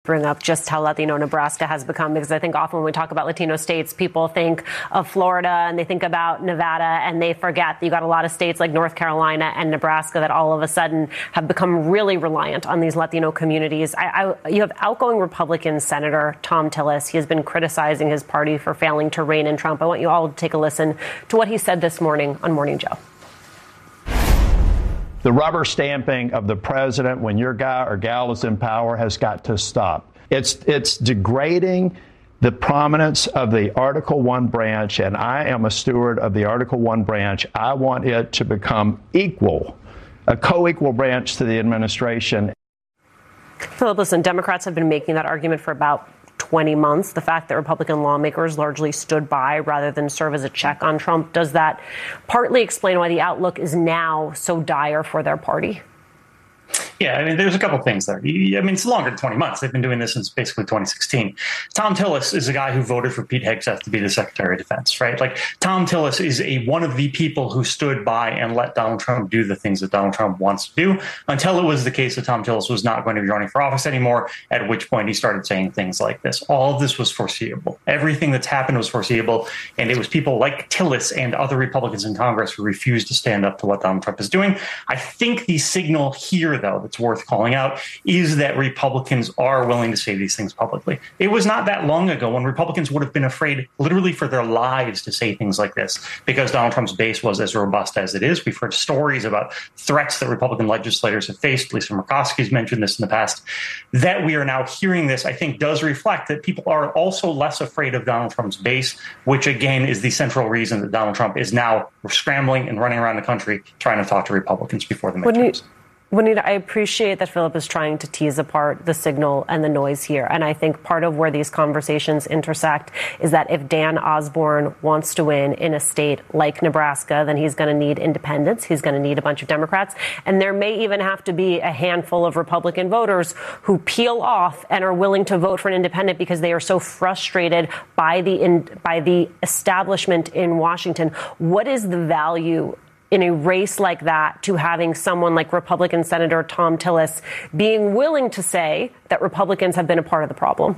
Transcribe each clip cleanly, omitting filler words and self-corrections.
bring up just how Latino Nebraska has become, because I think often when we talk about Latino states, people think of Florida and they think about Nevada, and they forget that you got a lot of states like North Carolina and Nebraska that all of a sudden have become really reliant on these Latino communities. You have outgoing Republican Senator Thom Tillis. He has been criticizing his party for failing to rein in Trump. I want you all to take a listen to what he said this morning on Morning Joe. The rubber stamping of the president when your guy or gal is in power has got to stop. It's degrading the prominence of the Article I branch, and I am a steward of the Article I branch. I want it to become equal, a co-equal branch to the administration. Philip, listen, Democrats have been making that argument for about 20 months. The fact that Republican lawmakers largely stood by rather than serve as a check on Trump, does that partly explain why the outlook is now so dire for their party? Yeah, I mean, there's a couple of things there. I mean, it's longer than 20 months. They've been doing this since basically 2016. Thom Tillis is a guy who voted for Pete Hegseth to be the Secretary of Defense, right? Like, Thom Tillis is one of the people who stood by and let Donald Trump do the things that Donald Trump wants to do until it was the case that Thom Tillis was not going to be running for office anymore, at which point he started saying things like this. All of this was foreseeable. Everything that's happened was foreseeable, and it was people like Tillis and other Republicans in Congress who refused to stand up to what Donald Trump is doing. I think the signal here, though, that's worth calling out is that Republicans are willing to say these things publicly. It was not that long ago when Republicans would have been afraid literally for their lives to say things like this because Donald Trump's base was as robust as it is. We've heard stories about threats that Republican legislators have faced. Lisa Murkowski's mentioned this in the past. That we are now hearing this, I think, does reflect that people are also less afraid of Donald Trump's base, which, again, is the central reason that Donald Trump is now scrambling and running around the country trying to talk to Republicans before the midterms. Juanita, I appreciate that Philip is trying to tease apart the signal and the noise here. And I think part of where these conversations intersect is that if Dan Osborne wants to win in a state like Nebraska, then he's going to need independents. He's going to need a bunch of Democrats. And there may even have to be a handful of Republican voters who peel off and are willing to vote for an independent because they are so frustrated by the establishment in Washington. What is the value in a race like that to having someone like Republican Senator Thom Tillis being willing to say that Republicans have been a part of the problem?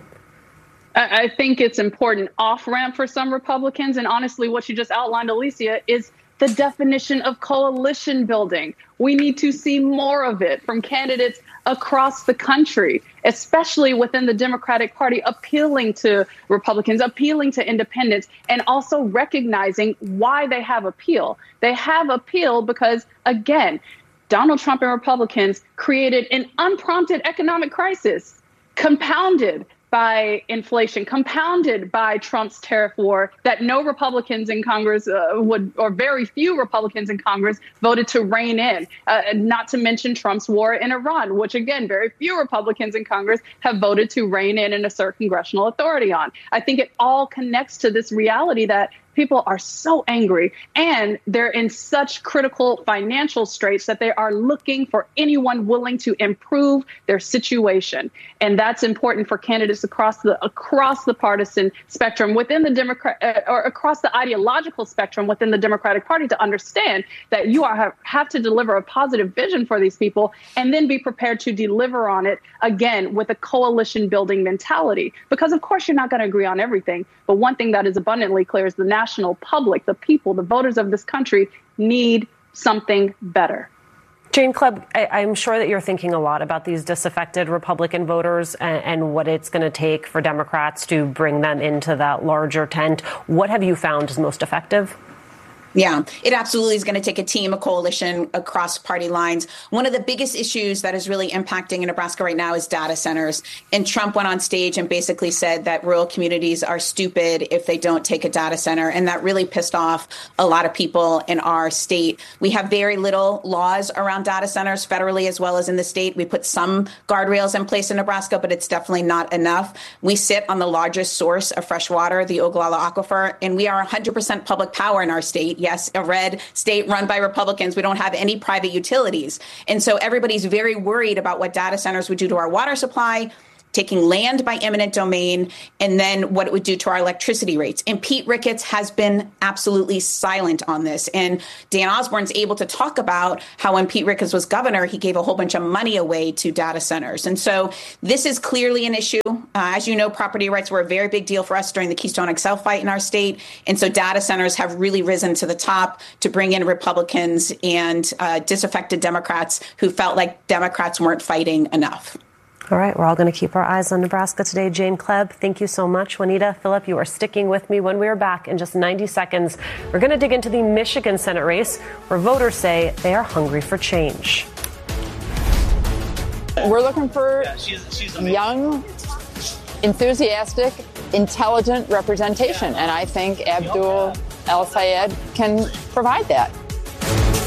I think it's important off-ramp for some Republicans. And honestly, what you just outlined, Alicia, is the definition of coalition building. We need to see more of it from candidates across the country, especially within the Democratic Party, appealing to Republicans, appealing to independents, and also recognizing why they have appeal. They have appeal because, again, Donald Trump and Republicans created an unprompted economic crisis, compounded by inflation, compounded by Trump's tariff war that no Republicans in Congress or very few Republicans in Congress voted to rein in, not to mention Trump's war in Iran, which, again, very few Republicans in Congress have voted to rein in and assert congressional authority on. I think it all connects to this reality that people are so angry and they're in such critical financial straits that they are looking for anyone willing to improve their situation. And that's important for candidates across the partisan spectrum within the Democrat or across the ideological spectrum within the Democratic Party to understand that you have to deliver a positive vision for these people and then be prepared to deliver on it, again, with a coalition building mentality. Because, of course, you're not going to agree on everything. But one thing that is abundantly clear is the national public, the people, the voters of this country need something better. Jane Kleeb, I'm sure that you're thinking a lot about these disaffected Republican voters and what it's going to take for Democrats to bring them into that larger tent. What have you found is most effective? Yeah, it absolutely is going to take a team, a coalition across party lines. One of the biggest issues that is really impacting in Nebraska right now is data centers. And Trump went on stage and basically said that rural communities are stupid if they don't take a data center. And that really pissed off a lot of people in our state. We have very little laws around data centers federally as well as in the state. We put some guardrails in place in Nebraska, but it's definitely not enough. We sit on the largest source of fresh water, the Ogallala Aquifer, and we are 100% public power in our state. Yes, a red state run by Republicans. We don't have any private utilities. And so everybody's very worried about what data centers would do to our water supply. taking land by eminent domain, and then what it would do to our electricity rates. And Pete Ricketts has been absolutely silent on this. And Dan Osborne's able to talk about how when Pete Ricketts was governor, he gave a whole bunch of money away to data centers. And so this is clearly an issue. As you know, property rights were a very big deal for us during the Keystone XL fight in our state. And so data centers have really risen to the top to bring in Republicans and disaffected Democrats who felt like Democrats weren't fighting enough. All right, we're all going to keep our eyes on Nebraska today. Jane Klebb, thank you so much. Juanita, Philip, you are sticking with me. When we are back in just 90 seconds, we're going to dig into the Michigan Senate race where voters say they are hungry for change. We're looking for young, enthusiastic, intelligent representation, and I think Abdul El-Sayed can provide that.